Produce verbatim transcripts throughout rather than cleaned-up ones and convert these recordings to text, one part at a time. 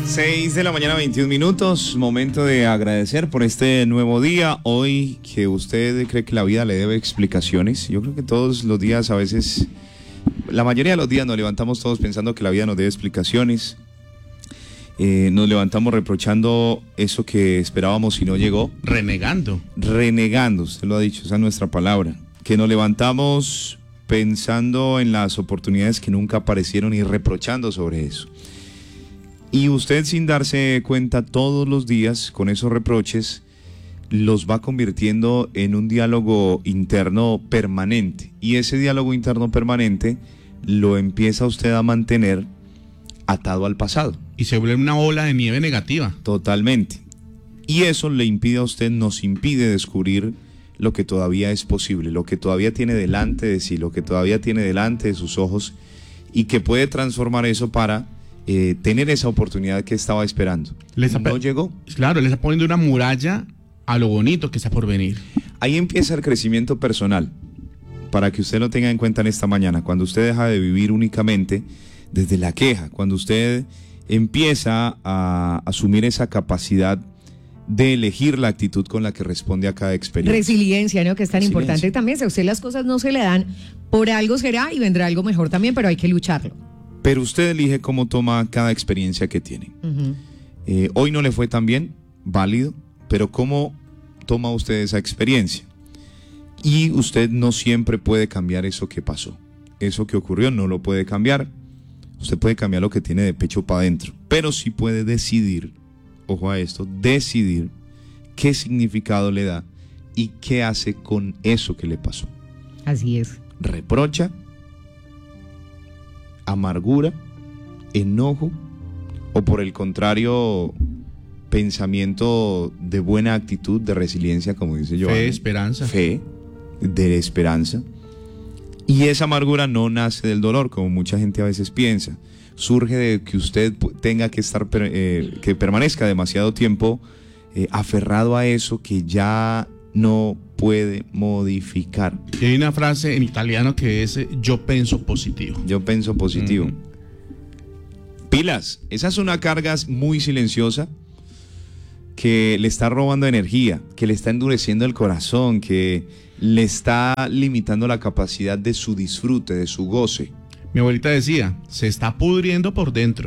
seis de la mañana, veintiún minutos, momento de agradecer por este nuevo día. Hoy que usted cree que la vida le debe explicaciones, yo creo que todos los días a veces, la mayoría de los días nos levantamos todos pensando que la vida nos debe explicaciones. Eh, nos levantamos reprochando eso que esperábamos y no llegó. Renegando. Renegando, usted lo ha dicho, esa es nuestra palabra. Que nos levantamos pensando en las oportunidades que nunca aparecieron y reprochando sobre eso. Y usted, sin darse cuenta, todos los días con esos reproches los va convirtiendo en un diálogo interno permanente. Y ese diálogo interno permanente lo empieza usted a mantener atado al pasado. Y se vuelve una ola de nieve negativa. Totalmente. Y eso le impide a usted, nos impide descubrir lo que todavía es posible, lo que todavía tiene delante de sí, lo que todavía tiene delante de sus ojos y que puede transformar eso para eh, tener esa oportunidad que estaba esperando. Les no está, llegó. Claro, le está poniendo una muralla a lo bonito que está por venir. Ahí empieza el crecimiento personal, para que usted lo tenga en cuenta en esta mañana, cuando usted deja de vivir únicamente desde la queja, cuando usted empieza a asumir esa capacidad de elegir la actitud con la que responde a cada experiencia. Resiliencia, ¿no? Que es tan Resiliencia. importante también. Si a usted las cosas no se le dan, por algo será y vendrá algo mejor también, pero hay que lucharlo. Pero usted elige cómo toma cada experiencia que tiene. Uh-huh. Eh, hoy no le fue tan bien, válido, pero ¿cómo toma usted esa experiencia? Y usted no siempre puede cambiar eso que pasó. Eso que ocurrió no lo puede cambiar. Usted puede cambiar lo que tiene de pecho para adentro, pero sí puede decidir, ojo a esto, decidir qué significado le da y qué hace con eso que le pasó. Así es. Reprocha, amargura, enojo, o por el contrario, pensamiento de buena actitud, de resiliencia, como dice yo. Fe, esperanza. Fe, de esperanza. Y esa amargura no nace del dolor, como mucha gente a veces piensa. Surge de que usted tenga que estar, eh, que permanezca demasiado tiempo eh, aferrado a eso que ya no puede modificar. Y hay una frase en italiano que es yo penso positivo. Yo penso positivo. Uh-huh. Pilas, esa es una carga muy silenciosa que le está robando energía, que le está endureciendo el corazón, que le está limitando la capacidad de su disfrute, de su goce. Mi abuelita decía, se está pudriendo por dentro.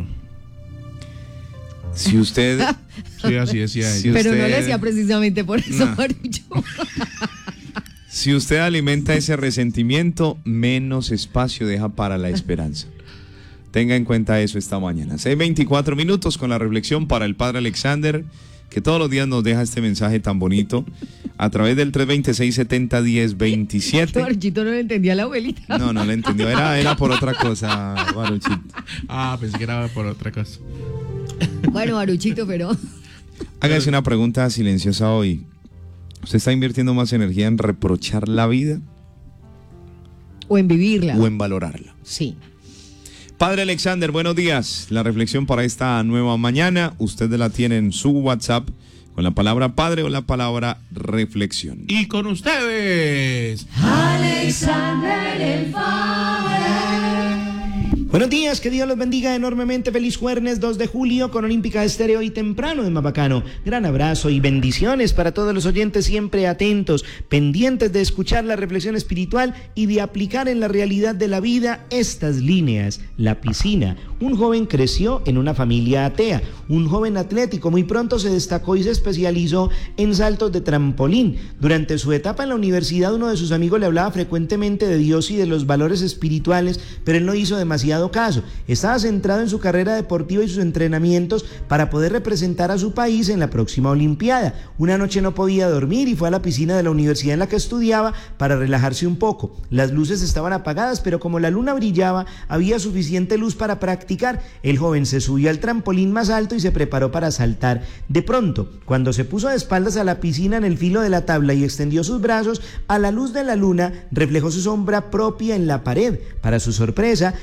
Si usted... Sí, así decía ella. Si Pero usted, no le decía precisamente por eso, no. Marucho. Si usted alimenta ese resentimiento, menos espacio deja para la esperanza. Tenga en cuenta eso esta mañana. seis veinticuatro minutos con la reflexión para el Padre Alexander, que todos los días nos deja este mensaje tan bonito a través del tres veintiséis, setenta, diez, veintisiete. Maruchito no le entendía a la abuelita. No, no le entendió, era, era por otra cosa, Maruchito. Ah, pensé que era por otra cosa. Bueno, Maruchito, pero... Hágase una pregunta silenciosa hoy. ¿Usted está invirtiendo más energía en reprochar la vida? O en vivirla. ¿O en valorarla? Sí. Padre Alexander, buenos días. La reflexión para esta nueva mañana, usted la tiene en su WhatsApp con la palabra padre o la palabra reflexión. Y con ustedes, Alexander el Padre. Buenos días, que Dios los bendiga enormemente. Feliz jueves dos de julio con Olímpica Estéreo y temprano de Mapacano. Gran abrazo y bendiciones para todos los oyentes siempre atentos, pendientes de escuchar la reflexión espiritual y de aplicar en la realidad de la vida estas líneas. La piscina. Un joven creció en una familia atea, un joven atlético, muy pronto se destacó y se especializó en saltos de trampolín. Durante su etapa en la universidad, uno de sus amigos le hablaba frecuentemente de Dios y de los valores espirituales, pero él no hizo demasiado caso. Estaba centrado en su carrera deportiva y sus entrenamientos para poder representar a su país en la próxima Olimpiada. Una noche no podía dormir y fue a la piscina de la universidad en la que estudiaba para relajarse un poco. Las luces estaban apagadas, pero como la luna brillaba, había suficiente luz para practicar. El joven se subió al trampolín más alto y se preparó para saltar. De pronto, cuando se puso de espaldas a la piscina en el filo de la tabla y extendió sus brazos, a la luz de la luna reflejó su sombra propia en la pared. Para su sorpresa, esa sombra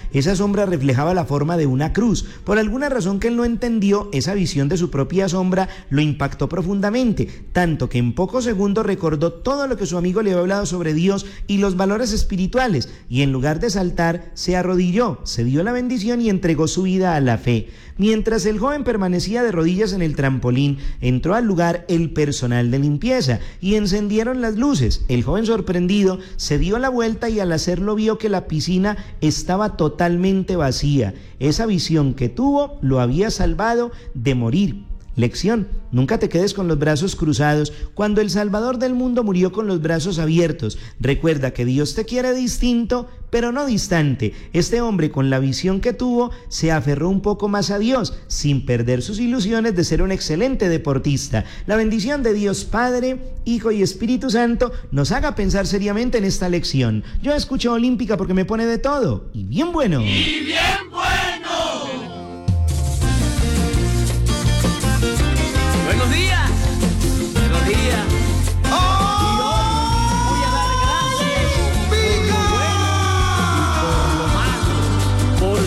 sombra reflejaba la forma de una cruz. Por alguna razón que él no entendió, esa visión de su propia sombra lo impactó profundamente, tanto que en pocos segundos recordó todo lo que su amigo le había hablado sobre Dios y los valores espirituales, y en lugar de saltar, se arrodilló, se dio la bendición y entregó su vida a la fe. Mientras el joven permanecía de rodillas en el trampolín, entró al lugar el personal de limpieza y encendieron las luces. El joven, sorprendido, se dio la vuelta y al hacerlo vio que la piscina estaba totalmente vacía. Esa visión que tuvo lo había salvado de morir. Lección: nunca te quedes con los brazos cruzados cuando el Salvador del mundo murió con los brazos abiertos. Recuerda que Dios te quiere distinto, pero no distante. Este hombre, con la visión que tuvo, se aferró un poco más a Dios, sin perder sus ilusiones de ser un excelente deportista. La bendición de Dios Padre, Hijo y Espíritu Santo nos haga pensar seriamente en esta lección. Yo escucho Olímpica porque me pone de todo, y bien bueno. Y bien bueno.